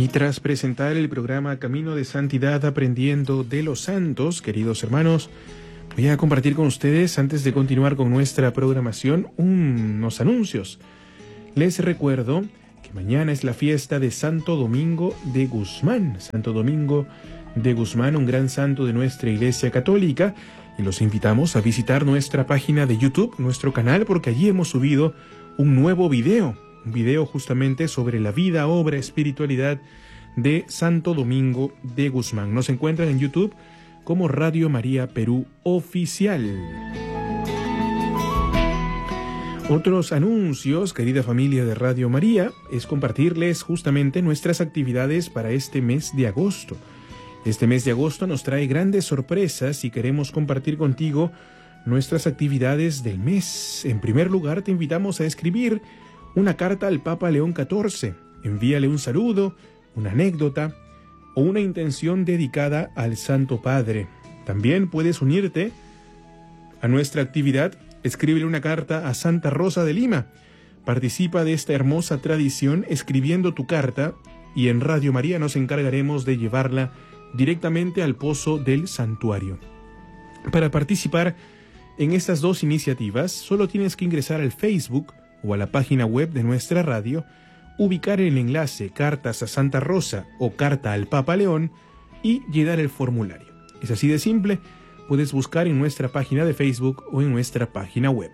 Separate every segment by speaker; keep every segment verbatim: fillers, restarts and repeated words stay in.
Speaker 1: Y tras presentar el programa Camino de Santidad Aprendiendo de los Santos, queridos hermanos, voy a compartir con ustedes, antes de continuar con nuestra programación, unos anuncios. Les recuerdo que mañana es la fiesta de Santo Domingo de Guzmán. Santo Domingo de Guzmán, un gran santo de nuestra Iglesia Católica, y los invitamos a visitar nuestra página de YouTube, nuestro canal, porque allí hemos subido un nuevo video, un video justamente sobre la vida, obra, espiritualidad de Santo Domingo de Guzmán. Nos encuentran en YouTube como Radio María Perú Oficial. Otros anuncios, querida familia de Radio María, es compartirles justamente nuestras actividades para este mes de agosto. Este mes de agosto nos trae grandes sorpresas y queremos compartir contigo nuestras actividades del mes. En primer lugar, te invitamos a escribir una carta al Papa León catorce. Envíale un saludo, una anécdota o una intención dedicada al Santo Padre. También puedes unirte a nuestra actividad. Escríbele una carta a Santa Rosa de Lima. Participa de esta hermosa tradición escribiendo tu carta y en Radio María nos encargaremos de llevarla directamente al pozo del santuario. Para participar en estas dos iniciativas, solo tienes que ingresar al Facebook o a la página web de nuestra radio, ubicar el enlace Cartas a Santa Rosa o Carta al Papa León y llenar el formulario. Es así de simple, puedes buscar en nuestra página de Facebook o en nuestra página web.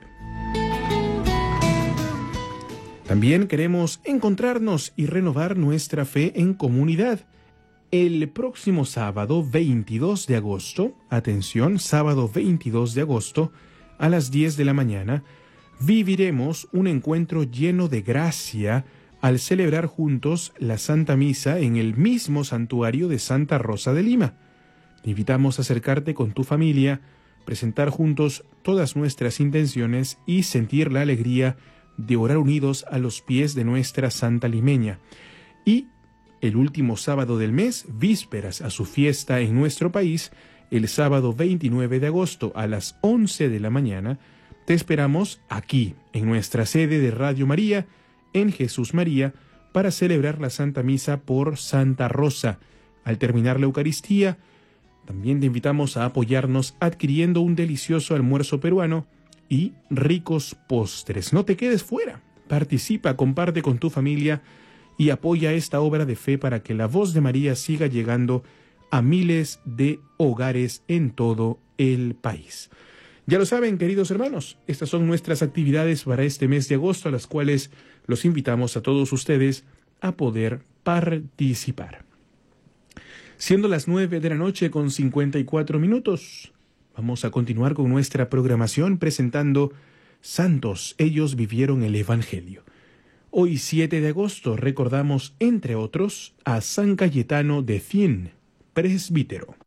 Speaker 1: También queremos encontrarnos y renovar nuestra fe en comunidad. El próximo sábado veintidós de agosto, atención, sábado veintidós de agosto, a las diez de la mañana, viviremos un encuentro lleno de gracia al celebrar juntos la Santa Misa en el mismo santuario de Santa Rosa de Lima. Te invitamos a acercarte con tu familia, presentar juntos todas nuestras intenciones y sentir la alegría de orar unidos a los pies de nuestra Santa Limeña. Y el último sábado del mes, vísperas a su fiesta en nuestro país, el sábado veintinueve de agosto a las once de la mañana, te esperamos aquí, en nuestra sede de Radio María, en Jesús María, para celebrar la Santa Misa por Santa Rosa. Al terminar la Eucaristía, también te invitamos a apoyarnos adquiriendo un delicioso almuerzo peruano y ricos postres. No te quedes fuera. Participa, comparte con tu familia y apoya esta obra de fe para que la voz de María siga llegando a miles de hogares en todo el país. Ya lo saben, queridos hermanos, estas son nuestras actividades para este mes de agosto, a las cuales los invitamos a todos ustedes a poder participar. Siendo las nueve de la noche con cincuenta y cuatro minutos, vamos a continuar con nuestra programación presentando Santos, ellos vivieron el Evangelio. Hoy, siete de agosto, recordamos, entre otros, a San Cayetano de Thiene, presbítero.